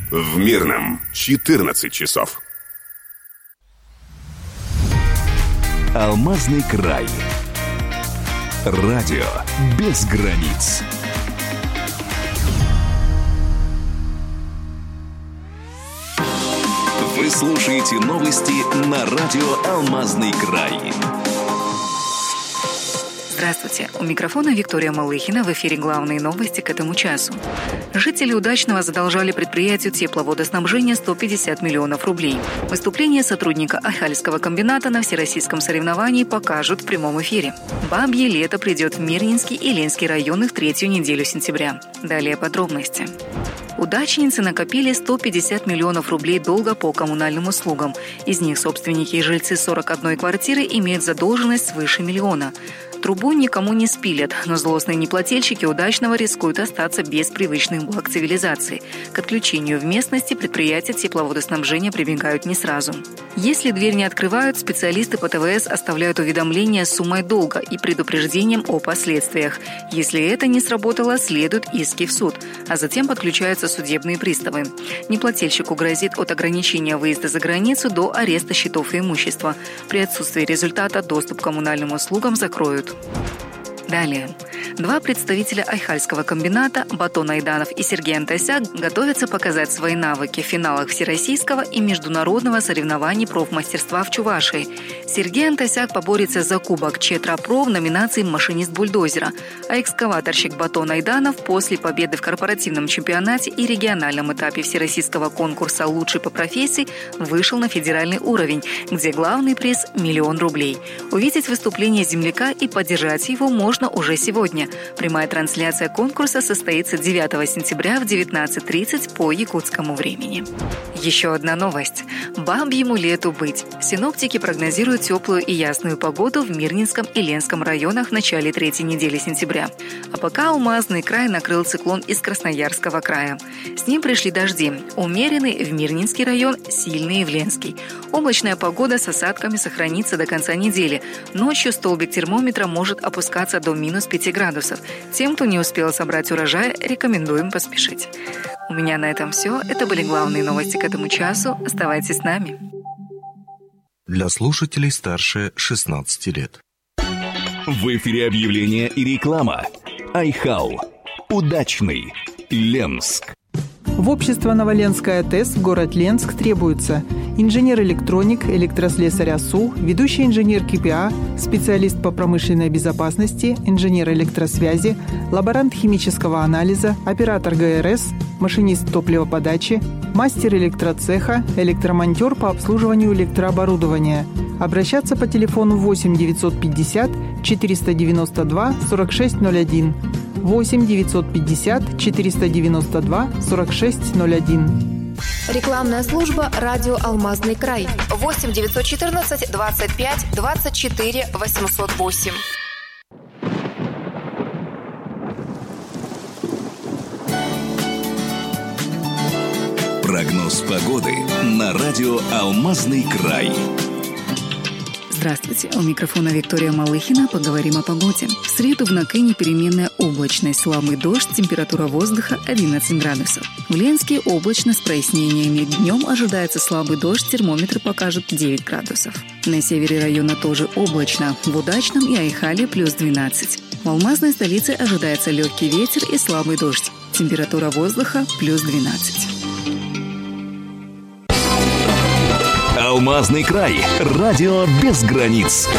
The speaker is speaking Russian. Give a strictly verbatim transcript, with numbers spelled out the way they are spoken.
В Мирном четырнадцать часов. Алмазный край. Радио без границ. Вы слушаете новости на радио «Алмазный край». Здравствуйте. У микрофона Виктория Малыхина. В эфире главные новости к этому часу. Жители Удачного задолжали предприятию тепловодоснабжения сто пятьдесят миллионов рублей. Выступление сотрудника Айхальского комбината на всероссийском соревновании покажут в прямом эфире. Бабье лето придет в Мирнинский и Ленский районы в третью неделю сентября. Далее подробности. Удачницы накопили сто пятьдесят миллионов рублей долга по коммунальным услугам. Из них собственники и жильцы сорок одной квартиры имеют задолженность свыше миллиона. Трубу никому не спилят, но злостные неплательщики Удачного рискуют остаться без привычных благ цивилизации. К отключению в местности предприятия тепловодоснабжения прибегают не сразу. Если дверь не открывают, специалисты по ТВС оставляют уведомление с суммой долга и предупреждением о последствиях. Если это не сработало, следуют иски в суд, а затем подключаются судебные приставы. Неплательщику грозит от ограничения выезда за границу до ареста счетов и имущества. При отсутствии результата доступ к коммунальным услугам закроют. Далее. Два представителя Айхальского комбината, Батон Айданов и Сергей Антосяк, готовятся показать свои навыки в финалах всероссийского и международного соревнований профмастерства в Чувашии. Сергей Антосяк поборется за кубок ЧЕТРА-ПРО в номинации «Машинист бульдозера», а экскаваторщик Батон Айданов после победы в корпоративном чемпионате и региональном этапе всероссийского конкурса «Лучший по профессии» вышел на федеральный уровень, где главный приз – миллион рублей. Увидеть выступление земляка и поддержать его можно уже сегодня. Прямая трансляция конкурса состоится девятого сентября в девятнадцать тридцать по якутскому времени. Еще одна новость. Бабьему лету быть. Синоптики прогнозируют теплую и ясную погоду в Мирнинском и Ленском районах в начале третьей недели сентября. А пока Алмазный край накрыл циклон из Красноярского края. С ним пришли дожди. Умеренные в Мирнинский район, сильные в Ленский. Облачная погода с осадками сохранится до конца недели. Ночью столбик термометра может опускаться до минус пяти градусов. Тем, кто не успел собрать урожай, рекомендуем поспешить. У меня на этом все. Это были главные новости к этому часу. Оставайтесь с нами. Для слушателей старше шестнадцати лет. В эфире объявления и реклама. Айхал. Удачный. Ленск. В общество Новоленская ТЭС в город Ленск требуется инженер-электроник, электрослесарь АСУ, ведущий инженер КПА, специалист по промышленной безопасности, инженер электросвязи, лаборант химического анализа, оператор ГРС, машинист топливоподачи, мастер электроцеха, электромонтер по обслуживанию электрооборудования. Обращаться по телефону восемь девятьсот пятьдесят четыреста девяносто два сорок шесть ноль один. восемь девятьсот пятьдесят четыреста девяносто два сорок шесть ноль один. Рекламная служба «Радио Алмазный край». восемь девятьсот четырнадцать двадцать пять двадцать четыре восемьсот восемь. Прогноз погоды на радио «Алмазный край». Здравствуйте, у микрофона Виктория Малыхина. Поговорим о погоде. В среду в Накэне переменная облачность, слабый дождь, температура воздуха одиннадцать градусов. В Ленске облачно с прояснениями. Днем ожидается слабый дождь, термометр покажет девять градусов. На севере района тоже облачно. В Удачном и Айхале плюс двенадцать. В Алмазной столице ожидается легкий ветер и слабый дождь. Температура воздуха плюс двенадцать. Алмазный край. Радио без границ.